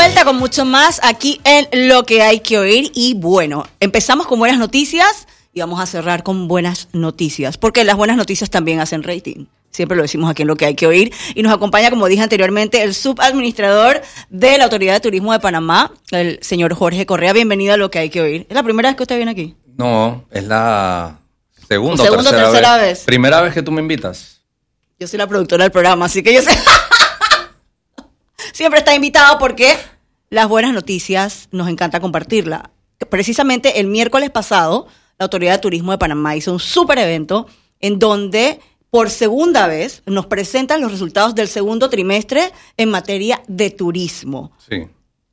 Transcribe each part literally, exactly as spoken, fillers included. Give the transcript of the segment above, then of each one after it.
vuelta con mucho más aquí en Lo que hay que oír. Y bueno, empezamos con buenas noticias y vamos a cerrar con buenas noticias, porque las buenas noticias también hacen rating. Siempre lo decimos aquí en Lo que hay que oír. Y nos acompaña, como dije anteriormente, el subadministrador de la Autoridad de Turismo de Panamá, el señor Jorge Correa. Bienvenido a Lo que hay que oír. ¿Es la primera vez que usted viene aquí? No, es la segunda o segunda tercera, tercera vez. vez. Primera vez que tú me invitas. Yo soy la productora del programa, así que yo sé. Siempre está invitado porque las buenas noticias nos encanta compartirla. Precisamente el miércoles pasado, la Autoridad de Turismo de Panamá hizo un súper evento en donde por segunda vez nos presentan los resultados del segundo trimestre en materia de turismo. Sí.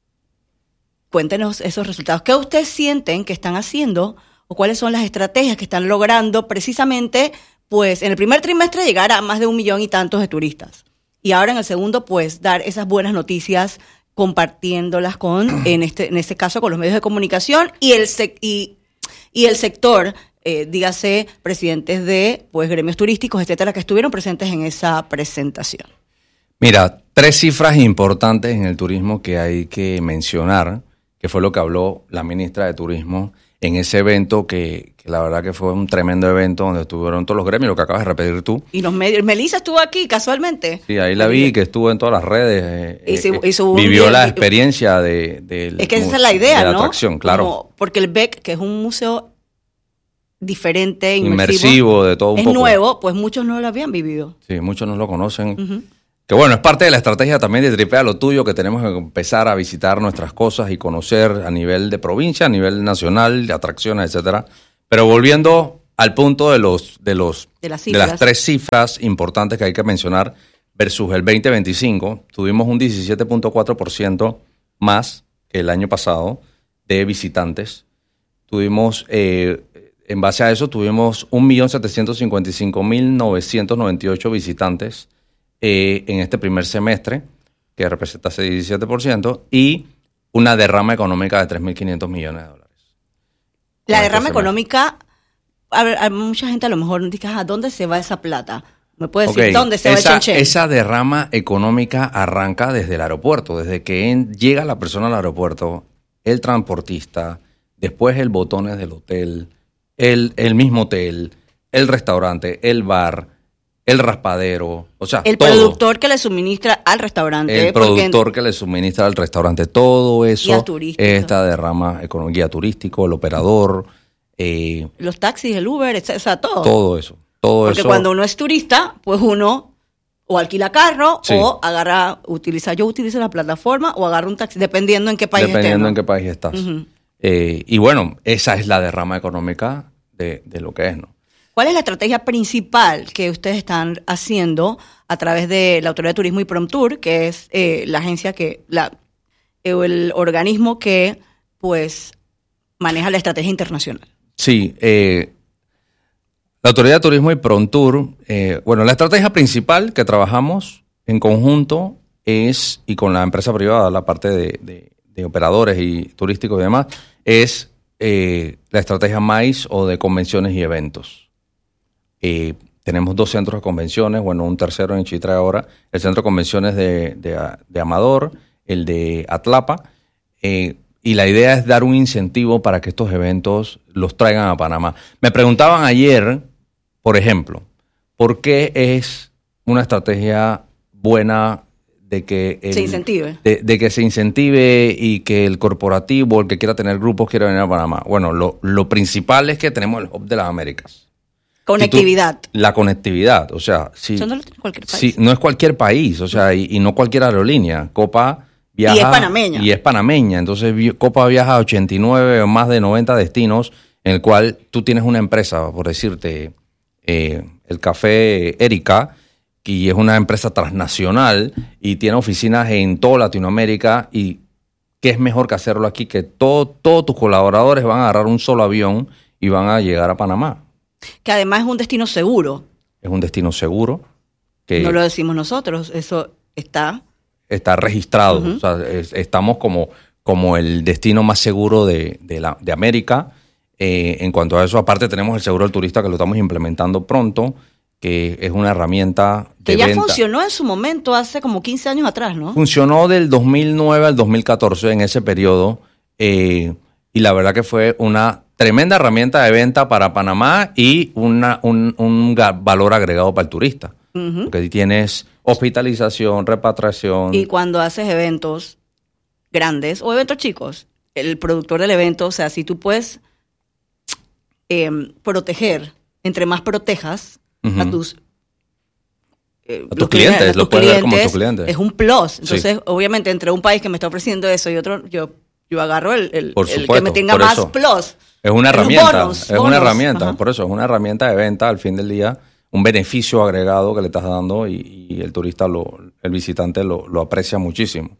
Cuéntenos esos resultados. ¿Qué ustedes sienten que están haciendo o cuáles son las estrategias que están logrando precisamente, pues, en el primer trimestre llegar a más de un millón y tantos de turistas? Y ahora en el segundo, pues, dar esas buenas noticias compartiéndolas con, en este en este caso, con los medios de comunicación y el sec- y, y el sector, eh, dígase, presidentes de pues gremios turísticos, etcétera, que estuvieron presentes en esa presentación. Mira, tres cifras importantes en el turismo que hay que mencionar, que fue lo que habló la ministra de Turismo en ese evento que, que la verdad que fue un tremendo evento donde estuvieron todos los gremios, lo que acabas de repetir tú. Y los medios, Melissa estuvo aquí casualmente. Sí, ahí la vi, que estuvo en todas las redes, eh, Hizo- eh, hizo un vivió día- la experiencia de, de Es que esa es la idea, de la ¿no? atracción, claro. Como- porque el B E C, que es un museo diferente, inmersivo, Inmersivo, de todo un es poco. nuevo, pues muchos no lo habían vivido. Sí, muchos no lo conocen. Uh-huh. Que bueno, es parte de la estrategia también de Tripea lo tuyo, que tenemos que empezar a visitar nuestras cosas y conocer a nivel de provincia, a nivel nacional, de atracciones, etcétera. Pero volviendo al punto de los de los De las de las cifras. tres cifras importantes que hay que mencionar versus el veinte veinticinco, tuvimos un diecisiete punto cuatro por ciento más que el año pasado de visitantes. Tuvimos, eh, en base a eso, tuvimos un millón setecientos cincuenta y cinco mil novecientos noventa y ocho visitantes Eh, en este primer semestre, que representa ese diecisiete por ciento, y una derrama económica de tres mil quinientos millones de dólares. La Con derrama este económica, a, ver, a mucha gente a lo mejor dice, ¿a dónde se va esa plata? ¿Me puede decir Okay, dónde se va esa, el chenchen? esa derrama económica arranca desde el aeropuerto, desde que en, llega la persona al aeropuerto, el transportista, después el botones del hotel, el, el mismo hotel, el restaurante, el bar, el raspadero, o sea, El todo. productor que le suministra al restaurante. El porque- productor que le suministra al restaurante, todo eso, Guía turístico. esta derrama económica, guía turístico, el operador, eh, Los taxis, el Uber, etcétera, o sea, todo. todo eso, todo Porque eso. cuando uno es turista, pues uno o alquila carro Sí. o agarra, utiliza, yo utilizo la plataforma o agarra un taxi, dependiendo en qué país dependiendo esté, ¿no? en qué país estás. Ujú. Eh, y bueno, esa es la derrama económica de, de lo que es, ¿no? ¿Cuál es la estrategia principal que ustedes están haciendo a través de la Autoridad de Turismo y PromTour, que es eh, la agencia que, la, eh, el organismo que, pues, maneja la estrategia internacional? Sí, eh, la Autoridad de Turismo y PromTour, eh, bueno, la estrategia principal que trabajamos en conjunto es, y con la empresa privada, la parte de, de, de operadores y turísticos y demás, es eh, la estrategia MAIS o de convenciones y eventos. Eh, tenemos dos centros de convenciones, bueno, un tercero en Chitré ahora, el centro de convenciones de, de, de Amador, el de Atlapa, eh, y la idea es dar un incentivo para que estos eventos los traigan a Panamá. Me preguntaban ayer, por ejemplo, ¿por qué es una estrategia buena de que el, Se incentive. De, de que se incentive y que el corporativo, el que quiera tener grupos, quiera venir a Panamá? Bueno, lo, lo principal es que tenemos el Hub de las Américas. Conectividad. Si tú- la conectividad, o sea, si, Eso no lo tiene cualquier país. si no es cualquier país, o sea, y, y no cualquier aerolínea. Copa viaja... Y es panameña. Y es panameña, entonces vi- Copa viaja a ochenta y nueve o más de noventa destinos, en el cual tú tienes una empresa, por decirte, eh, el Café Erika, y es una empresa transnacional y tiene oficinas en toda Latinoamérica, y qué es mejor que hacerlo aquí, que todo, todos tus colaboradores van a agarrar un solo avión y van a llegar a Panamá. Que además es un destino seguro. Es un destino seguro que No lo decimos nosotros, eso está. está registrado. Uh-huh. O sea, es- estamos como, como el destino más seguro de, de, la, de América. Eh, en cuanto a eso, aparte tenemos el seguro del turista que lo estamos implementando pronto. que es una herramienta de Que ya venta. funcionó en su momento hace como quince años atrás, ¿no? Funcionó del dos mil nueve al dos mil catorce en ese periodo eh, y la verdad que fue una tremenda herramienta de venta para Panamá y una, un, un valor agregado para el turista. Uh-huh. Porque tienes hospitalización, repatriación. Y cuando haces eventos grandes o eventos chicos, el productor del evento, o sea, si tú puedes eh, proteger, entre más protejas uh-huh. a tus eh, a tus clientes, lo puedes ver como tus clientes. Es un plus. Entonces, sí. obviamente, entre un país que me está ofreciendo eso y otro, yo, yo agarro el, el, por el supuesto, que me tenga más eso. plus. Es una herramienta, bonus, es bonus. una herramienta, Ajá. por eso es una herramienta de venta al fin del día, un beneficio agregado que le estás dando y, y el turista, lo, el visitante lo, lo aprecia muchísimo.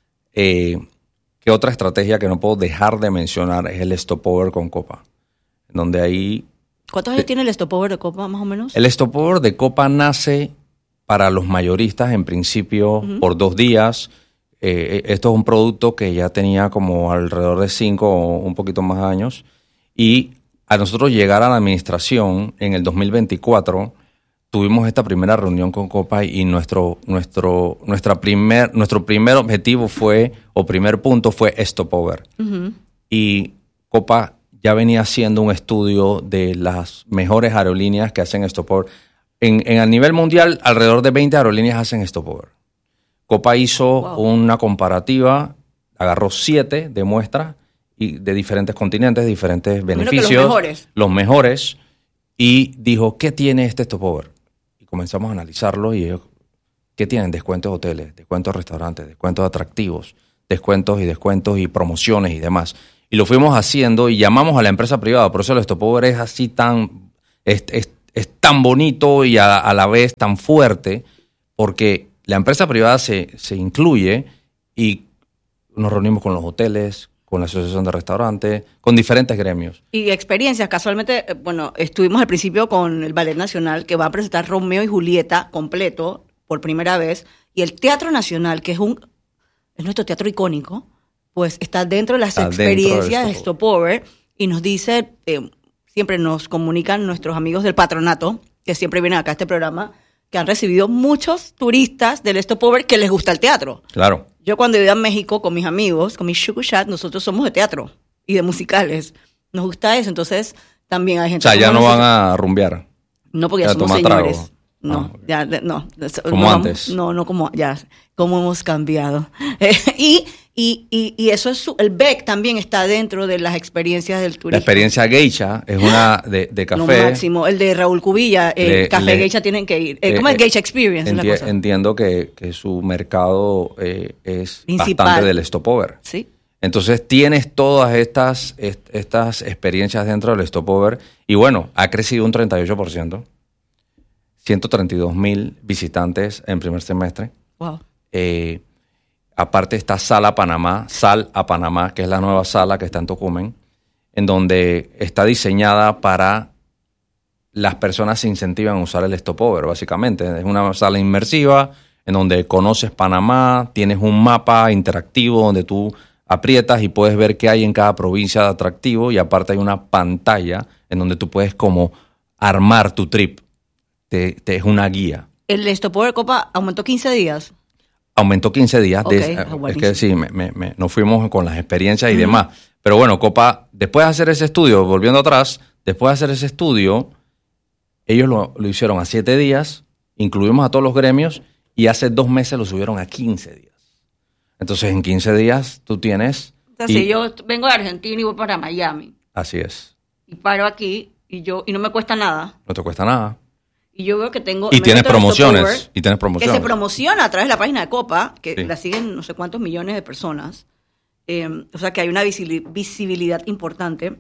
Eh, ¿Qué otra estrategia que no puedo dejar de mencionar es el stopover con Copa? Donde ahí... ¿Cuántos años eh, tiene el stopover de Copa más o menos? El stopover de Copa nace para los mayoristas en principio uh-huh. por dos días. Eh, esto es un producto que ya tenía como alrededor de cinco o un poquito más años. Y a nosotros llegar a la administración en el dos mil veinticuatro, tuvimos esta primera reunión con Copa y nuestro, nuestro, nuestra primer, nuestro primer objetivo fue, o primer punto fue stopover. Uh-huh. Y Copa ya venía haciendo un estudio de las mejores aerolíneas que hacen stopover. En, en a nivel mundial, alrededor de veinte aerolíneas hacen stopover. Copa hizo wow. una comparativa, agarró siete de muestras y de diferentes continentes, diferentes beneficios. Los mejores. Los mejores. Y dijo, ¿qué tiene este stopover? Y comenzamos a analizarlo y ellos, ¿qué tienen? Descuentos de hoteles, descuentos de restaurantes, descuentos de atractivos, descuentos y descuentos y promociones y demás. Y lo fuimos haciendo y llamamos a la empresa privada. Por eso el stopover es así tan, es, es, es tan bonito y a, a la vez tan fuerte, porque la empresa privada se, se incluye y nos reunimos con los hoteles, con la asociación de restaurantes, con diferentes gremios. Y experiencias, casualmente, bueno, estuvimos al principio con el Ballet Nacional, que va a presentar Romeo y Julieta completo por primera vez, y el Teatro Nacional, que es un es nuestro teatro icónico, pues está dentro de las está experiencias de stopover, y nos dice, eh, siempre nos comunican nuestros amigos del patronato, que siempre vienen acá a este programa, que han recibido muchos turistas del stopover que les gusta el teatro. Claro. Yo cuando iba a México con mis amigos, con mis shukushat, nosotros somos de teatro y de musicales. Nos gusta eso, entonces también hay gente... O sea, ya no van a rumbear. No, porque ya, ya somos señores. Trago. No, ah, ya, no. Como no, antes. No, no como, ya, como hemos cambiado. y, y, y, y eso es, su, el B E C también está dentro de las experiencias del turismo. La experiencia geisha es una de, de café. Lo máximo, el de Raúl Cubilla, eh, le, Café le, Geisha tienen que ir. Eh, ¿Cómo es Geisha Experience? Enti- es la cosa? Entiendo que, que su mercado eh, es principal. Bastante del stopover. Sí. Entonces tienes todas estas, est- estas experiencias dentro del stopover y bueno, ha crecido un treinta y ocho por ciento. ciento treinta y dos mil visitantes en primer semestre. Wow. Eh, aparte está Sala Panamá, Sal a Panamá, que es la nueva sala que está en Tocumen, en donde está diseñada para las personas se incentivan a usar el stopover, básicamente. Es una sala inmersiva en donde conoces Panamá, tienes un mapa interactivo donde tú aprietas y puedes ver qué hay en cada provincia de atractivo y aparte hay una pantalla en donde tú puedes como armar tu trip. Te, te es una guía. ¿El stopover Copa aumentó quince días? Aumentó quince días. Okay, de, oh, es que sí, me, me, me, nos fuimos con las experiencias y uh-huh. demás. Pero bueno, Copa, después de hacer ese estudio, volviendo atrás, después de hacer ese estudio, ellos lo, lo hicieron a siete días, incluimos a todos los gremios y hace dos meses lo subieron a quince días. Entonces, en quince días tú tienes... O sea, y, si yo vengo de Argentina y voy para Miami. Así es. Y paro aquí y yo y no me cuesta nada. No te cuesta nada. Y yo veo que tengo... Y tienes promociones. Y tienes promociones. Que se promociona a través de la página de Copa, que sí. la siguen no sé cuántos millones de personas. Eh, o sea, que hay una visibilidad importante.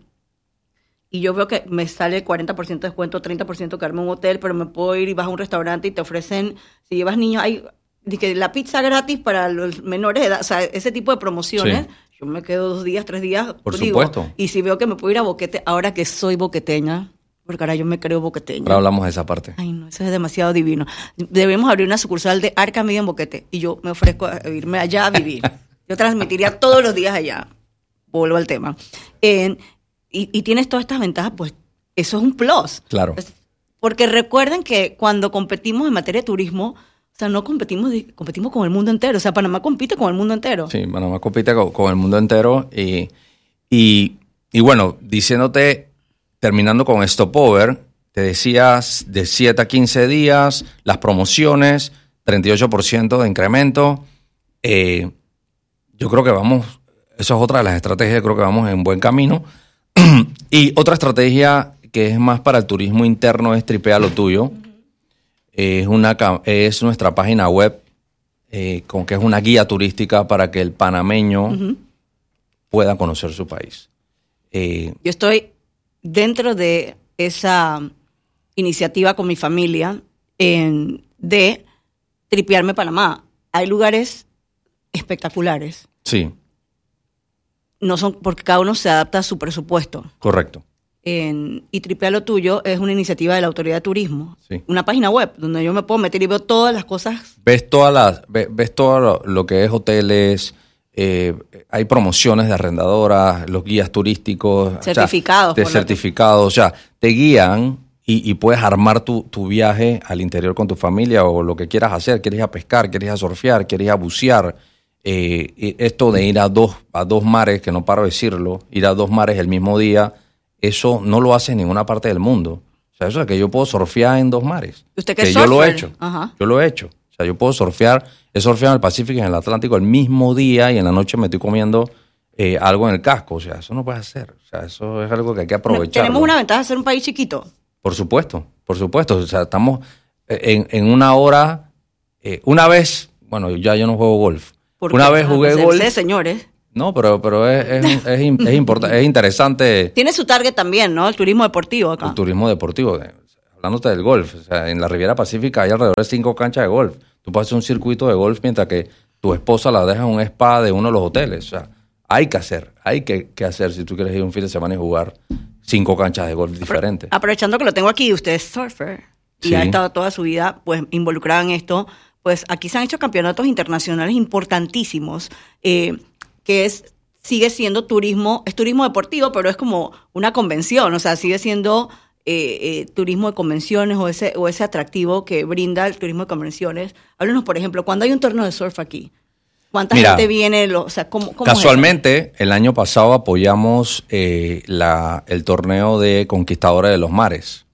Y yo veo que me sale cuarenta por ciento de descuento, treinta por ciento que arme un hotel, pero me puedo ir y vas a un restaurante y te ofrecen, si llevas niños, hay que la pizza gratis para los menores de edad. O sea, ese tipo de promociones. Sí. Yo me quedo dos días, tres días. Por digo, supuesto. Y si veo que me puedo ir a Boquete, ahora que soy boqueteña... Porque ahora yo me creo boqueteña. Ahora hablamos de esa parte. Ay, no, eso es demasiado divino. Debemos abrir una sucursal de Arca Media en Boquete. Y yo me ofrezco a irme allá a vivir. Yo transmitiría todos los días allá. Vuelvo al tema. Eh, y, y tienes todas estas ventajas, pues eso es un plus. Claro. Pues, Porque recuerden que cuando competimos en materia de turismo, o sea, no competimos, competimos con el mundo entero. O sea, Panamá compite con el mundo entero. Sí, Panamá compite con, con el mundo entero. Y, y, y bueno, diciéndote, terminando con Stopover, te decías de siete a quince días, las promociones, treinta y ocho por ciento de incremento. Eh, yo creo que vamos, eso es otra de las estrategias, creo que vamos en buen camino. Y otra estrategia que es más para el turismo interno es Tripea lo tuyo. Es, una, es nuestra página web, eh, con que es una guía turística para que el panameño uh-huh. pueda conocer su país. Eh, Yo estoy dentro de esa iniciativa con mi familia en, de tripearme Panamá. Hay lugares espectaculares. Sí. No son, porque cada uno se adapta a su presupuesto. Correcto. En, y Tripea lo tuyo es una iniciativa de la Autoridad de Turismo. Sí. Una página web donde yo me puedo meter y veo todas las cosas. Ves todas las, ves, ves todo lo, lo que es hoteles, eh, hay promociones de arrendadoras, los guías turísticos. Certificados. O sea, de certificados, o sea, te guían y, y puedes armar tu, tu viaje al interior con tu familia o lo que quieras hacer. Quieres ir a pescar, quieres ir a surfear, quieres ir a bucear. Eh, esto de ir a dos, a dos mares, que no paro de decirlo, ir a dos mares el mismo día, eso no lo hace en ninguna parte del mundo. O sea, eso es que yo puedo surfear en dos mares. ¿Usted qué es que surfer? Yo lo he hecho. Ajá. Yo lo he hecho. O sea, yo puedo surfear, he surfeado en el Pacífico y en el Atlántico el mismo día y en la noche me estoy comiendo eh, algo en el casco. O sea, eso no puede hacer. O sea, eso es algo que hay que aprovechar. Tenemos una ventaja de ser un país chiquito. Por supuesto, por supuesto. O sea, estamos en, en una hora, eh, una vez, bueno, ya yo no juego golf. Una vez jugué ah, golf. Sé, señores. No, pero, pero es, es, es, es, es, import- es interesante. Tiene su target también, ¿no? El turismo deportivo acá. El turismo deportivo. Hablándote del golf. O sea, en la Riviera Pacífica hay alrededor de cinco canchas de golf. Tú puedes hacer un circuito de golf mientras que tu esposa la deja en un spa de uno de los hoteles. O sea, hay que hacer. Hay que, que hacer si tú quieres ir un fin de semana y jugar cinco canchas de golf diferentes. Aprovechando que lo tengo aquí, usted es surfer y Sí. ha estado toda su vida pues involucrada en esto. Pues aquí se han hecho campeonatos internacionales importantísimos, eh, que es sigue siendo turismo, es turismo deportivo, pero es como una convención, o sea, sigue siendo eh, eh, turismo de convenciones o ese o ese atractivo que brinda el turismo de convenciones. Háblenos, por ejemplo, cuando hay un torneo de surf aquí, ¿cuánta Mira, gente viene? Lo, o sea, ¿cómo, cómo casualmente, el año pasado apoyamos eh, la, el torneo de Conquistadores de los Mares.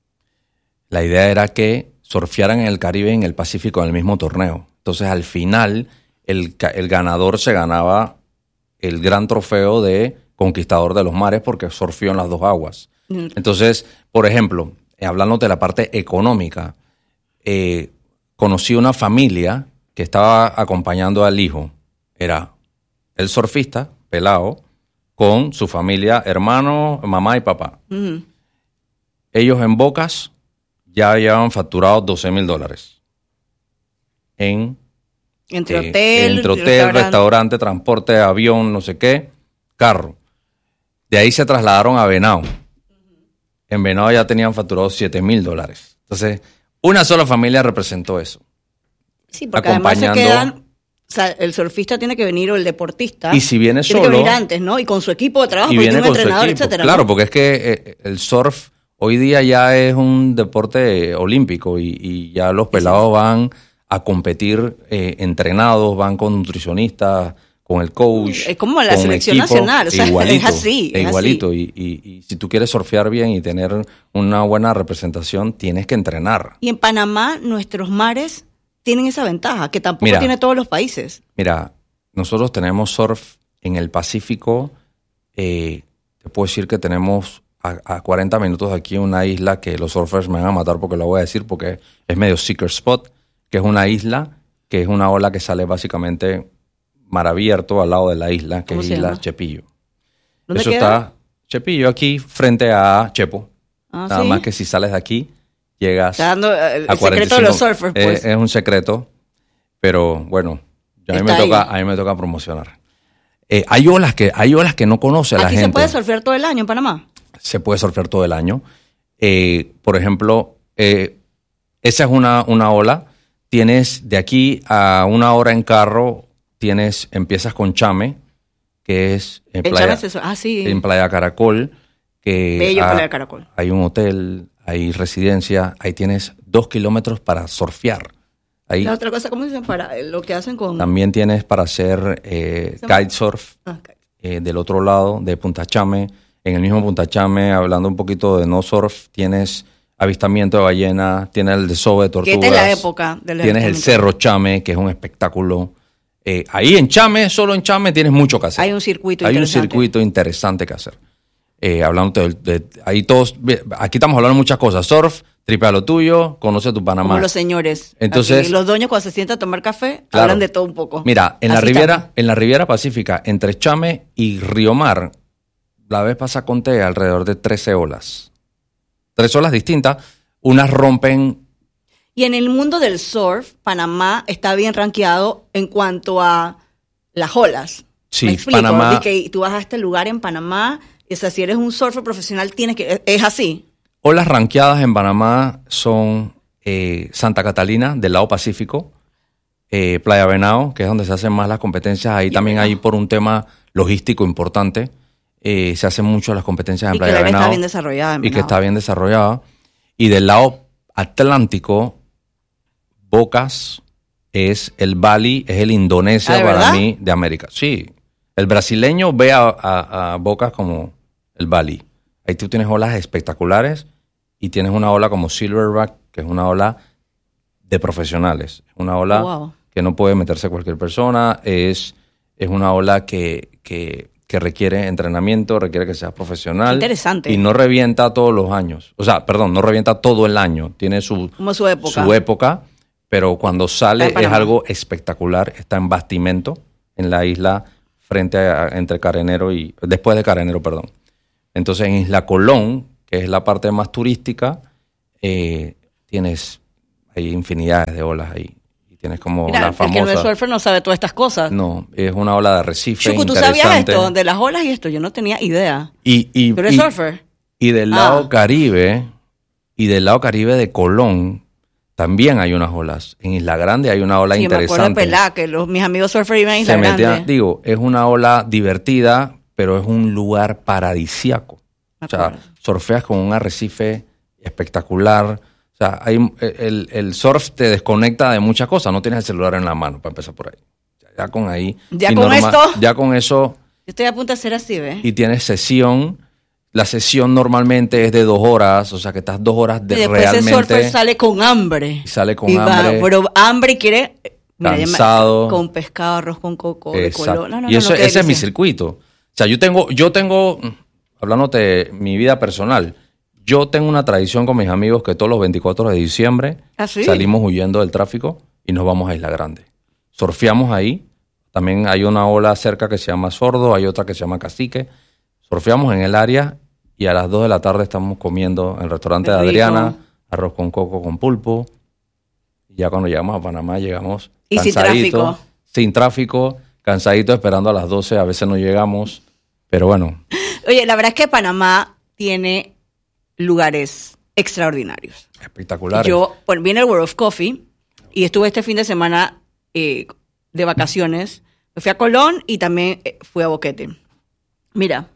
La idea era que surfearan en el Caribe y en el Pacífico en el mismo torneo. Entonces, al final, el, el ganador se ganaba el gran trofeo de Conquistador de los Mares porque surfeó en las dos aguas. Mm. Entonces, por ejemplo, hablando de la parte económica, eh, conocí una familia que estaba acompañando al hijo. Era el surfista, pelado, con su familia, hermano, mamá y papá. Mm. Ellos en Bocas ya llevaban facturado doce mil dólares. En, entre eh, hotel, entre hotel restaurante. restaurante, transporte, avión, no sé qué, carro. De ahí se trasladaron a Venado. Uh-huh. En Venado ya tenían facturado siete mil dólares. Entonces, una sola familia representó eso. Sí, porque además se quedan, o sea, el surfista tiene que venir o el deportista. Y si viene tiene solo. que venir antes, ¿no? Y con su equipo de trabajo, y porque viene tiene un con entrenador, su equipo. etcétera. Claro, ¿no? porque es que eh, el surf hoy día ya es un deporte olímpico y, y ya los pelados van a competir eh, entrenados, van con nutricionistas, con el coach. Es como la selección equipo, nacional, o sea, igualito, es así. Es igualito. así. Y, y, y si tú quieres surfear bien y tener una buena representación, tienes que entrenar. Y en Panamá, nuestros mares tienen esa ventaja, que tampoco mira, tiene todos los países. Mira, nosotros tenemos surf en el Pacífico. Eh, te puedo decir que tenemos a, a cuarenta minutos de aquí una isla que los surfers me van a matar porque lo voy a decir porque es medio secret spot, que es una isla, que es una ola que sale básicamente mar abierto al lado de la isla, que es Isla llama? Chepillo. ¿Dónde Eso queda? está Chepillo aquí frente a Chepo. Ah, Nada ¿sí? más que si sales de aquí, llegas está dando el, a el secreto de los surfers, pues. Es, es un secreto, pero bueno, a mí, me toca, a mí me toca promocionar. Eh, hay olas que hay olas que no conoce a la ¿Aquí gente. se puede surfear todo el año en Panamá? Se puede surfear todo el año. Eh, por ejemplo, eh, esa es una, una ola. Tienes de aquí a una hora en carro, tienes, empiezas con Chame, que es en, playa, ah, sí. en Playa Caracol. Que Bello ha, Playa Caracol. Hay un hotel, hay residencia, ahí tienes dos kilómetros para surfear. Ahí la otra cosa, ¿cómo dicen? Para lo que hacen con... también tienes para hacer eh, kitesurf Ah, okay. eh, del otro lado de Punta Chame. En el mismo Punta Chame, hablando un poquito de no surf, tienes avistamiento de ballena, tienes el desove de tortugas. Que esta es la época del Tienes el Cerro Chame, que es un espectáculo. Eh, ahí en Chame, solo en Chame, tienes mucho que hacer. Hay un circuito Hay interesante. un circuito interesante que hacer. Eh, hablando de, de- ahí todos, aquí estamos hablando de muchas cosas. Surf, tripea lo tuyo, conoce tu Panamá. Como los señores. Entonces- Aquí, los dueños cuando se sientan a tomar café, Claro. hablan de todo un poco. Mira, en la Así Riviera, estamos. en la Riviera Pacífica, entre Chame y Río Mar, la vez pasada conté alrededor de trece olas. Tres olas distintas. Unas rompen. Y en el mundo del surf, Panamá está bien rankeado en cuanto a las olas. Sí, Me explico, Panamá- de que tú vas a este lugar en Panamá, y, o sea, si eres un surfer profesional, tienes que... Es así. Olas ranqueadas en Panamá son eh, Santa Catalina, del lado Pacífico, eh, Playa Venado, que es donde se hacen más las competencias. Ahí Y también Venado. hay por un tema logístico importante. Eh, se hacen mucho las competencias en Y que Playa la área Venado. está bien desarrollada en Y que Venado. está bien desarrollada. Y del lado Atlántico, Bocas es el Bali, es el Indonesia ¿Ah, de para verdad? mí de América. Sí, el brasileño ve a, a- a Bocas como el Bali. Ahí tú tienes olas espectaculares y tienes una ola como Silverback, que es una ola de profesionales. Una ola Wow. que no puede meterse cualquier persona, es, es una ola que, que, que requiere entrenamiento, requiere que seas profesional. Interesante. Y no revienta todos los años. O sea, perdón, no revienta todo el año. Tiene su, Como su época. su época, pero cuando sale Está en es Panamá. algo espectacular. Está en Bastimento, en la isla frente a, entre Carenero y... Después de Carenero, perdón. Entonces, en Isla Colón, que es la parte más turística, eh, tienes... Hay infinidades de olas ahí. Y tienes como Mira, la el que no es famosa... surfer no sabe todas estas cosas. No, es una ola de arrecife Chucu, ¿tú interesante. sabías esto? De las olas y esto, yo no tenía idea. Y, y, ¿Tú eres y- surfer? Y del lado Ah. Caribe, y del lado Caribe de Colón, también hay unas olas. En Isla Grande hay una ola Sí, me acuerdo de interesante. Pelá, que los, mis amigos surfer iban a Isla Se metían- Grande. digo, es una ola divertida, pero es un lugar paradisíaco. Me O sea, acuerdo. surfeas con un arrecife espectacular. O sea, hay, el, el surf te desconecta de muchas cosas. No tienes el celular en la mano, para empezar por ahí. Ya con ahí. Ya y con esto. Ya con eso. Yo estoy a punto de ser así, ¿ves? Y tienes sesión. La sesión normalmente es de dos horas, o sea que estás dos horas de Y después realmente el surfer sale con hambre. y sale con Y va, hambre, pero hambre y quiere... mira, ya me- cansado. con pescado, arroz con coco, de Exacto. color. No, no, y no, eso, no, qué ese es mi delicia. circuito. O sea, yo tengo, yo tengo, hablándote de mi vida personal, yo tengo una tradición con mis amigos que todos los veinticuatro de diciembre ¿Ah, sí? salimos huyendo del tráfico y nos vamos a Isla Grande. Surfeamos ahí. También hay una ola cerca que se llama Sordo, hay otra que se llama Cacique. Surfeamos en el área y a las dos de la tarde estamos comiendo en el restaurante Qué de rico. Adriana, arroz con coco con pulpo. Y ya cuando llegamos a Panamá llegamos Y sin cansaditos, tráfico. sin tráfico, cansadito esperando a las doce, a veces no llegamos, pero bueno, Oye, la verdad es que Panamá tiene lugares extraordinarios. espectaculares. Yo, bueno, viene el World of Coffee y estuve este fin de semana eh, de vacaciones. Me fui a Colón y también eh, fui a Boquete. Mira,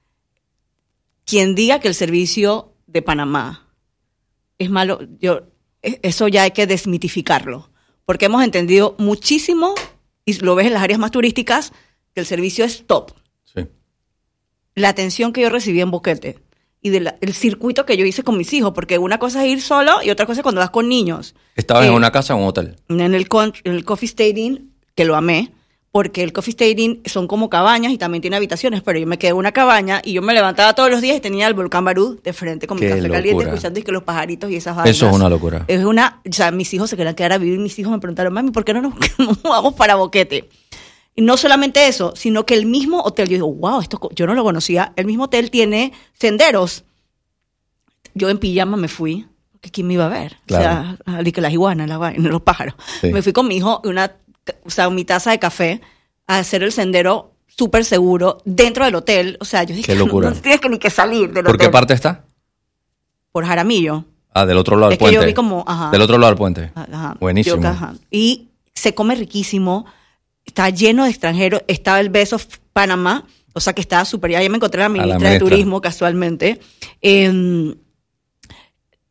quien diga que el servicio de Panamá es malo, yo, eh, eso ya hay que desmitificarlo, porque hemos entendido muchísimo, y lo ves en las áreas más turísticas, que el servicio es top. Sí. La atención que yo recibí en Boquete y del el circuito que yo hice con mis hijos, porque una cosa es ir solo y otra cosa es cuando vas con niños. ¿Estabas en Eh, una casa o en un hotel? En el, con- en el Coffee Stadium, que lo amé, porque el Coffee Stadium son como cabañas y también tiene habitaciones, pero yo me quedé en una cabaña y yo me levantaba todos los días y tenía el volcán Barú de frente con mi Qué café caliente, locura. escuchando y que los pajaritos y esas vainas. Eso es una locura. Es una, o sea, mis hijos se querían quedar a vivir, mis hijos me preguntaron, mami, ¿por qué no nos, nos mudamos para Boquete? Y no solamente eso, sino que el mismo hotel, yo digo, wow, esto co- yo no lo conocía, el mismo hotel tiene senderos. Yo en pijama me fui, porque ¿quién me iba a ver? Claro. O sea, ali que las iguanas, las vainas, los pájaros. Sí. Me fui con mi hijo, una, o sea, mi taza de café, a hacer el sendero súper seguro dentro del hotel. O sea, yo dije, Qué locura. no, no tienes que ni que salir del ¿Por hotel. qué parte está? Por Jaramillo. Ah, del otro lado del Es que puente. yo vi como, ajá. Del otro lado del puente. Ajá. Buenísimo. Yo, ajá. Y se come riquísimo. Está lleno de extranjeros. Estaba el Best of Panamá. O sea que estaba súper. Ayer me encontré a la la ministra de ministra. Turismo casualmente. Eh,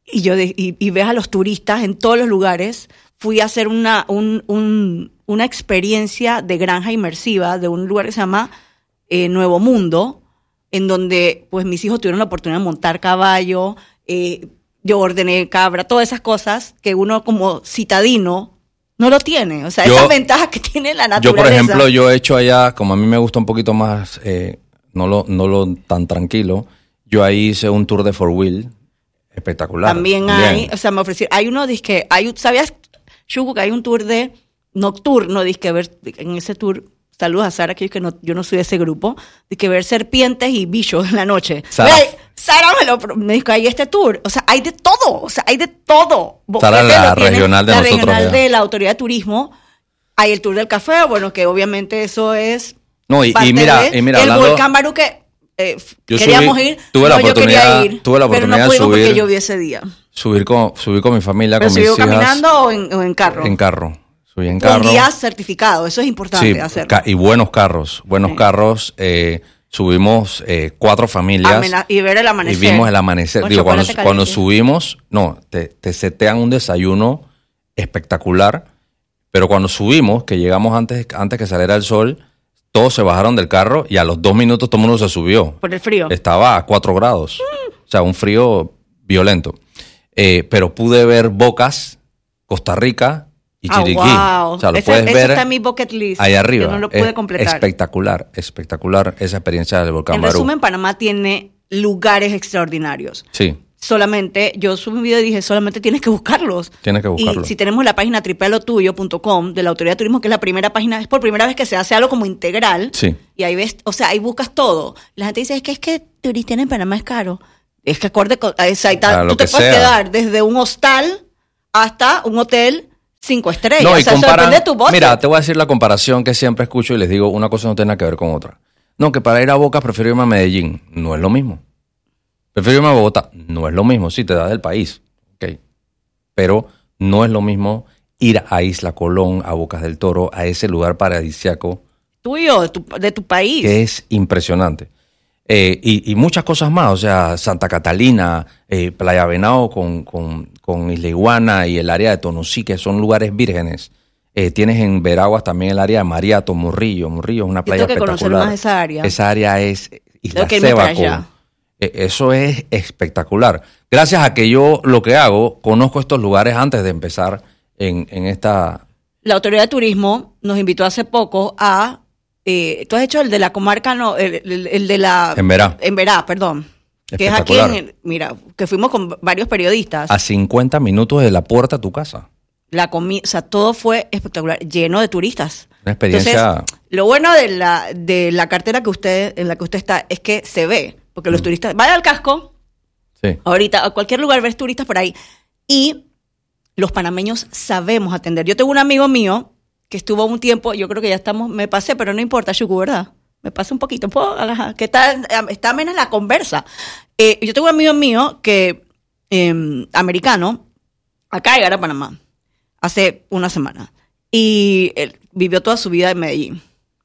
y yo de, y, y ves a los turistas en todos los lugares. Fui a hacer una, un, un, una experiencia de granja inmersiva de un lugar que se llama eh, Nuevo Mundo, en donde pues mis hijos tuvieron la oportunidad de montar caballo, eh, yo ordené cabra, todas esas cosas que uno como citadino no lo tiene. O sea, yo, esas ventajas que tiene la naturaleza. Yo, por ejemplo, yo he hecho allá, como a mí me gusta un poquito más, eh, no, lo, no lo tan tranquilo, yo ahí hice un tour de four wheel espectacular. También, también. hay, o sea, me ofrecieron, hay uno, disque, hay, ¿sabías, Chucu, que hay un tour de nocturno, disque ver, en ese tour, saludos a Sara, que yo, que no, yo no soy de ese grupo, de que ver serpientes y bichos en la noche. Sara, Mira, Sara me, lo, me dijo, hay este tour, o sea, hay de todo, o sea, hay de todo. Sara, la regional de la nosotros. La regional ya. de la Autoridad de Turismo, hay el tour del café, bueno, que obviamente eso es... No, y, y mira, y mira, el hablando, volcán Barú que eh, yo queríamos subí, ir, tuve no, la yo quería ir, tuve la oportunidad pero no pudimos de subir, porque llovió ese día. Subir con, subir con mi familia, ¿Pero con mis hijas. caminando o en, o en carro? En carro. Subí en Con carro. guías certificados, eso es importante Sí, hacerlo. ca- y buenos carros, buenos Sí. carros. Eh, subimos eh, cuatro familias. Amena- y ver el amanecer. Y vimos el amanecer. Con Digo, cuando, chocolate cuando caliente. subimos, no, te, te setean un desayuno espectacular, pero cuando subimos, que llegamos antes, antes que saliera el sol, todos se bajaron del carro y a los dos minutos todo el mundo se subió. Por el frío. Estaba a cuatro grados. Mm. O sea, un frío violento. Eh, pero pude ver Bocas, Costa Rica y Ah, Chiriquí. wow. O sea, lo Ese- puedes eso ver está en mi bucket list. ahí arriba. Yo no lo pude Es completar. Espectacular, espectacular esa experiencia del volcán En Barú. resumen, Panamá tiene lugares extraordinarios. Sí, Solamente, yo subí un video y dije, solamente tienes que buscarlos. tienes que buscarlos. Y si tenemos la página tripealotuyo punto com de la Autoridad de Turismo, que es la primera página, es por primera vez que se hace algo como integral. Sí. Y ahí ves, o sea, ahí buscas todo. La gente dice, es que es que turista en Panamá es caro. Es que acorde con, o sea, ahí está, Para lo tú te que puedes sea. quedar desde un hostal hasta un hotel cinco estrellas. No, y o sea, eso comparan, depende de tu budget. mira, te voy a decir la comparación que siempre escucho y les digo, una cosa no tiene nada que ver con otra. No, que para ir a Bocas prefiero irme a Medellín. No es lo mismo. Prefiero irme a Bogotá. No es lo mismo. Sí, te da del país. Ok. Pero no es lo mismo ir a Isla Colón, a Bocas del Toro, a ese lugar paradisíaco Tuyo, de tu, de tu país. que es impresionante. Eh, y, y muchas cosas más, o sea, Santa Catalina, eh, Playa Venado con, con, con Isla Iguana y el área de Tonosí, que son lugares vírgenes. Eh, tienes en Veraguas también el área de Mariato, Morrillo. Morrillo es una playa tengo que conocer espectacular. más esa área. Esa área es Isla Tengo que irme para Sébaco. allá. Eh, Eso es espectacular. Gracias a que yo lo que hago, conozco estos lugares antes de empezar en, en esta... La Autoridad de Turismo nos invitó hace poco a... Eh, tú has hecho el de la comarca, no, el, el, el de la... En Verá. En Verá, perdón. Que es aquí, en, Espectacular. mira, que fuimos con varios periodistas. A cincuenta minutos de la puerta a tu casa. La comi- o sea, todo fue espectacular, lleno de turistas. Una experiencia... Entonces, lo bueno de la, de la cartera que usted, en la que usted está, es que se ve, porque los Mm. turistas, vaya al casco, Sí. ahorita, a cualquier lugar ves turistas por ahí, y los panameños sabemos atender. Yo tengo un amigo mío que estuvo un tiempo, yo creo que ya estamos, me pasé, pero no importa, Chucu, ¿verdad? Me pasé un poquito, ¿puedo? Ajá, que está, está menos la conversa. Eh, yo tengo un amigo mío que, eh, americano, acá llegar a Panamá, hace una semana, y él vivió toda su vida en Medellín,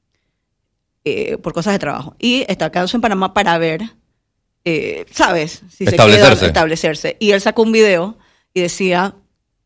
eh, por cosas de trabajo, y está acá en Panamá para ver, eh, ¿sabes? Si se Establecerse. queda, establecerse. Y él sacó un video y decía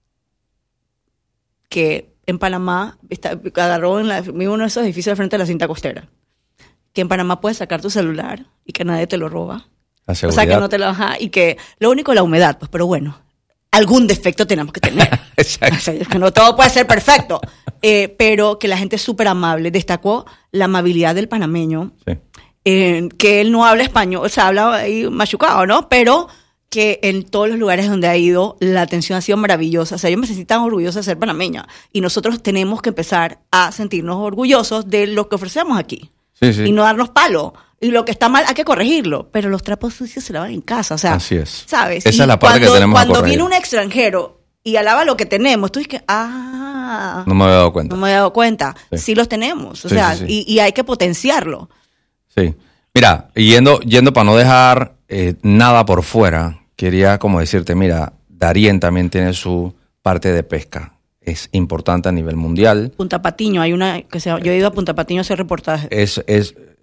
que en Panamá, está, agarró en la, uno de esos edificios de frente a la cinta costera, que en Panamá puedes sacar tu celular y que nadie te lo roba. La O sea, seguridad. que no te lo ajá, y que lo único es la humedad, pues, pero bueno, algún defecto tenemos que tener. Exacto. O sea, es que no todo puede ser perfecto, eh, pero que la gente es súper amable. Destacó la amabilidad del panameño, Sí. eh, que él no habla español, o sea, habla ahí machucado, ¿no? Pero que en todos los lugares donde ha ido, la atención ha sido maravillosa. O sea, yo me sentí tan orgullosa de ser panameña. Y nosotros tenemos que empezar a sentirnos orgullosos de lo que ofrecemos aquí. Sí, sí. Y no darnos palo. Y lo que está mal hay que corregirlo. Pero los trapos sucios se lavan en casa. O sea, Así es. ¿sabes? Esa Y es la parte que cuando, tenemos que Cuando corregir. viene un extranjero y alaba lo que tenemos, tú dices que, ah, No me había dado cuenta. no me he dado cuenta. Sí. Sí, los tenemos. O Sí, sea, sí, sí. Y, y hay que potenciarlo. Sí. Mira, yendo, yendo para no dejar eh, nada por fuera, quería como decirte, mira, Darién también tiene su parte de pesca. Es importante a nivel mundial. Punta Patiño, hay una que se llama- yo he ido a Punta Patiño a hacer reportaje. Es, es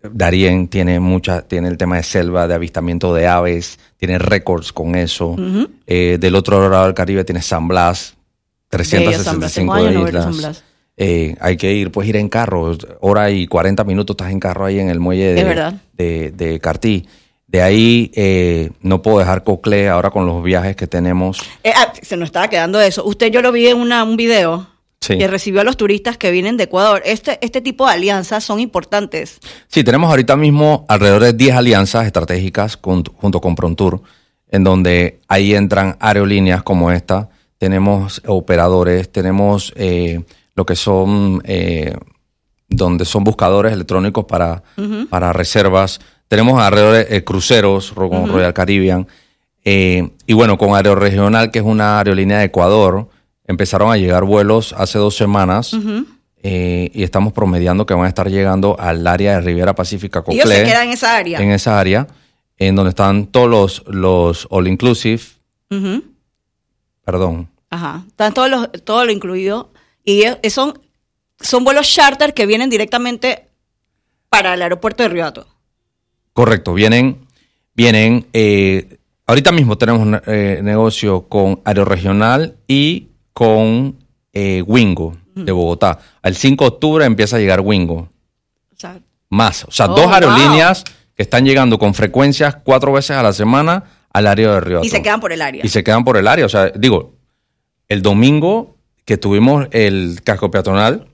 Darién tiene mucha, tiene el tema de selva, de avistamiento de aves, tiene récords con eso. Uh-huh. Eh, del otro lado del Caribe tiene San Blas, trescientas sesenta y cinco de islas. Eh, hay que ir, puedes ir en carro, hora y cuarenta minutos estás en carro ahí en el muelle de, de, de Cartí. De ahí eh, no puedo dejar Coclé ahora con los viajes que tenemos. Eh, ah, se nos estaba quedando eso. Usted, yo lo vi en una, un video sí. que recibió a los turistas que vienen de Ecuador. Este, este tipo de alianzas son importantes. Sí, tenemos ahorita mismo alrededor de diez alianzas estratégicas con, junto con Prontour, en donde ahí entran aerolíneas como esta, tenemos operadores, tenemos eh, lo que son, eh, donde son buscadores electrónicos para, uh-huh. para reservas. Tenemos alrededor de eh, cruceros con uh-huh. Royal Caribbean. Eh, y bueno, con Aeroregional, que es una aerolínea de Ecuador, empezaron a llegar vuelos hace dos semanas. Uh-huh. eh, y estamos promediando que van a estar llegando al área de Riviera Pacífica Coclé. ¿Ellos se quedan en esa área? En esa área, en donde están todos los, los all inclusive. Uh-huh. Perdón. Ajá. Están todos los, todo lo incluido. Y son, son vuelos charter que vienen directamente para el aeropuerto de Ribato. Correcto, vienen, vienen, eh, ahorita mismo tenemos un eh, negocio con Aeroregional y con eh, Wingo uh-huh. de Bogotá. El cinco de octubre empieza a llegar Wingo. O sea, Más, o sea, oh, dos aerolíneas wow. que están llegando con frecuencias cuatro veces a la semana al área de Ribato. Y se quedan por el área. Y se quedan por el área, o sea, digo, el domingo que tuvimos el casco peatonal,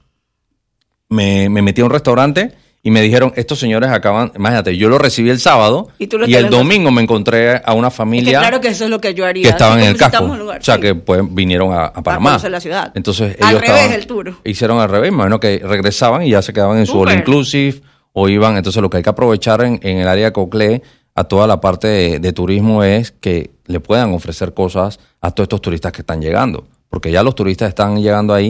me, me metí a un restaurante y me dijeron, estos señores acaban, imagínate, yo lo recibí el sábado y, tú lo y el domingo me encontré a una familia. Es que claro que eso es lo que yo haría. Que estaban en el casco. Lugar, o sea, sí. que pues vinieron a, a Panamá. A la ciudad. Entonces al ellos revés estaban, el tour. Hicieron al revés, imagino que regresaban y ya se quedaban en Super. Su all inclusive o iban. Entonces lo que hay que aprovechar en, en el área de Coclé a toda la parte de, de turismo es que le puedan ofrecer cosas a todos estos turistas que están llegando. Porque ya los turistas están llegando ahí